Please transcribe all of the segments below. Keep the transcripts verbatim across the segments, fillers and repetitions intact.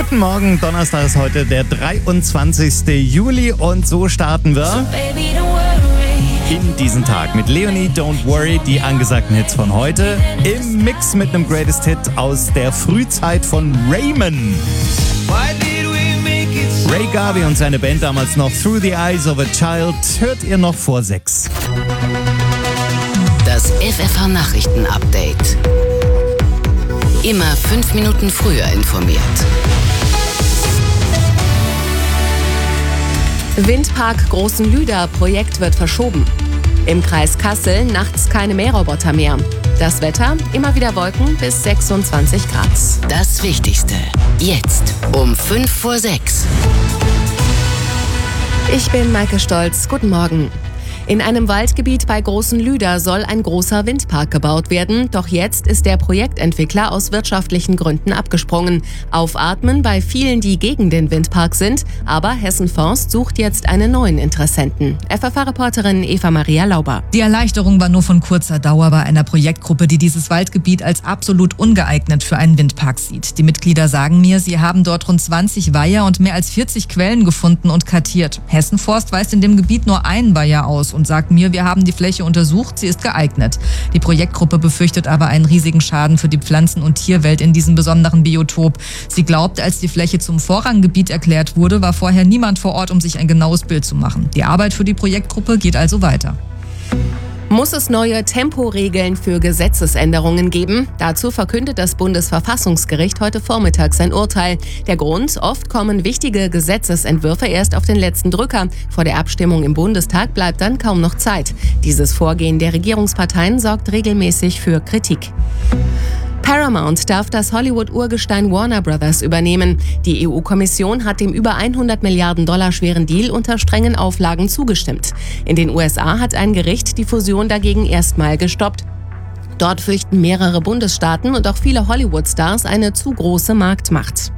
Guten Morgen, Donnerstag ist heute der dreiundzwanzigste Juli und so starten wir in diesen Tag mit Leonie, Don't Worry, die angesagten Hits von heute, im Mix mit einem Greatest Hit aus der Frühzeit von Raymond. Ray Garvey und seine Band damals noch Through the Eyes of a Child hört ihr noch vor sechs. Das F F H-Nachrichten-Update. Immer fünf Minuten früher informiert. Windpark Großen Lüder, Projekt wird verschoben. Im Kreis Kassel nachts keine Mähroboter mehr. Das Wetter, immer wieder Wolken bis sechsundzwanzig Grad. Das Wichtigste, jetzt um fünf vor sechs. Ich bin Maike Stolz, guten Morgen. In einem Waldgebiet bei Großen Lüder soll ein großer Windpark gebaut werden. Doch jetzt ist der Projektentwickler aus wirtschaftlichen Gründen abgesprungen. Aufatmen bei vielen, die gegen den Windpark sind. Aber Hessen Forst sucht jetzt einen neuen Interessenten. F F H-Reporterin Eva-Maria Lauber. Die Erleichterung war nur von kurzer Dauer bei einer Projektgruppe, die dieses Waldgebiet als absolut ungeeignet für einen Windpark sieht. Die Mitglieder sagen mir, sie haben dort rund zwanzig Weiher und mehr als vierzig Quellen gefunden und kartiert. Hessen Forst weist in dem Gebiet nur einen Weiher aus und sagt mir, wir haben die Fläche untersucht, sie ist geeignet. Die Projektgruppe befürchtet aber einen riesigen Schaden für die Pflanzen- und Tierwelt in diesem besonderen Biotop. Sie glaubt, als die Fläche zum Vorranggebiet erklärt wurde, war vorher niemand vor Ort, um sich ein genaues Bild zu machen. Die Arbeit für die Projektgruppe geht also weiter. Muss es neue Temporegeln für Gesetzesänderungen geben? Dazu verkündet das Bundesverfassungsgericht heute Vormittag sein Urteil. Der Grund: Oft kommen wichtige Gesetzesentwürfe erst auf den letzten Drücker. Vor der Abstimmung im Bundestag bleibt dann kaum noch Zeit. Dieses Vorgehen der Regierungsparteien sorgt regelmäßig für Kritik. Paramount darf das Hollywood-Urgestein Warner Brothers übernehmen. Die E U-Kommission hat dem über hundert Milliarden Dollar schweren Deal unter strengen Auflagen zugestimmt. In den U S A hat ein Gericht die Fusion dagegen erstmal gestoppt. Dort fürchten mehrere Bundesstaaten und auch viele Hollywood-Stars eine zu große Marktmacht.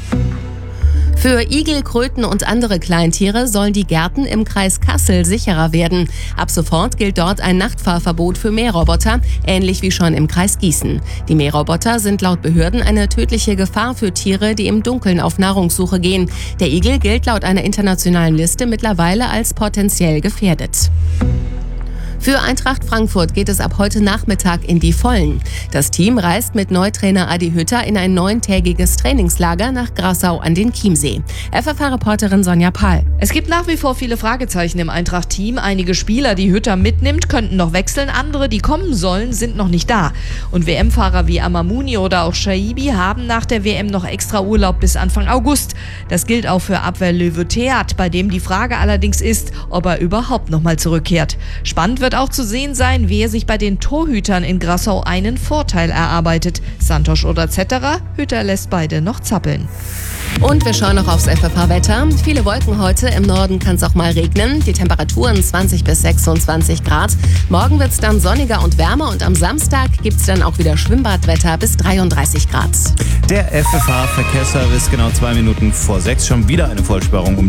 Für Igel, Kröten und andere Kleintiere sollen die Gärten im Kreis Kassel sicherer werden. Ab sofort gilt dort ein Nachtfahrverbot für Mähroboter, ähnlich wie schon im Kreis Gießen. Die Mähroboter sind laut Behörden eine tödliche Gefahr für Tiere, die im Dunkeln auf Nahrungssuche gehen. Der Igel gilt laut einer internationalen Liste mittlerweile als potenziell gefährdet. Für Eintracht Frankfurt geht es ab heute Nachmittag in die Vollen. Das Team reist mit Neutrainer Adi Hütter in ein neuntägiges Trainingslager nach Grassau an den Chiemsee. F F H-Reporterin Sonja Pahl. Es gibt nach wie vor viele Fragezeichen im Eintracht-Team. Einige Spieler, die Hütter mitnimmt, könnten noch wechseln. Andere, die kommen sollen, sind noch nicht da. Und W M-Fahrer wie Amamuni oder auch Shaibi haben nach der W M noch extra Urlaub bis Anfang August. Das gilt auch für Abwehrlöwe Theat, bei dem die Frage allerdings ist, ob er überhaupt noch mal zurückkehrt. Spannend wird auch zu sehen sein, wer sich bei den Torhütern in Grassau einen Vorteil erarbeitet. Santos oder Zetterer? Hütter lässt beide noch zappeln. Und wir schauen noch aufs F F H-Wetter. Viele Wolken heute, im Norden kann es auch mal regnen. Die Temperaturen zwanzig bis sechsundzwanzig Grad. Morgen wird es dann sonniger und wärmer und am Samstag gibt es dann auch wieder Schwimmbadwetter bis dreiunddreißig Grad. Der F F H-Verkehrsservice genau zwei Minuten vor sechs, schon wieder eine Vollsperrung um